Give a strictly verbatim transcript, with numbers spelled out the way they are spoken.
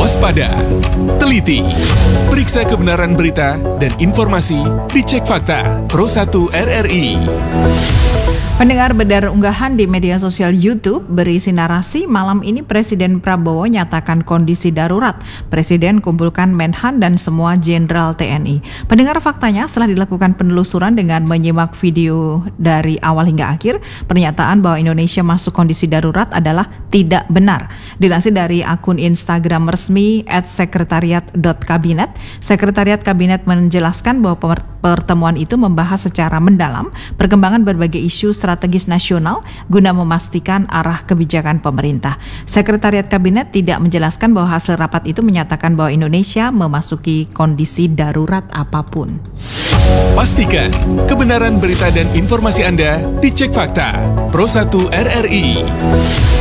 Waspada, teliti, periksa kebenaran berita dan informasi, dicek fakta. Pro satu R R I. Pendengar, beredar unggahan di media sosial YouTube berisi narasi malam ini Presiden Prabowo nyatakan kondisi darurat. Presiden kumpulkan Menhan dan semua Jenderal T N I. Pendengar, faktanya setelah dilakukan penelusuran dengan menyimak video dari awal hingga akhir, pernyataan bahwa Indonesia masuk kondisi darurat adalah tidak benar. Dilansir dari akun Instagram resmi et sekretariat dot kabinet, Sekretariat Kabinet menjelaskan bahwa pertemuan itu membahas secara mendalam perkembangan berbagai isu strategis nasional guna memastikan arah kebijakan pemerintah. Sekretariat Kabinet tidak menjelaskan bahwa hasil rapat itu menyatakan bahwa Indonesia memasuki kondisi darurat apapun. Pastikan kebenaran berita dan informasi Anda dicek fakta. Pro satu R R I.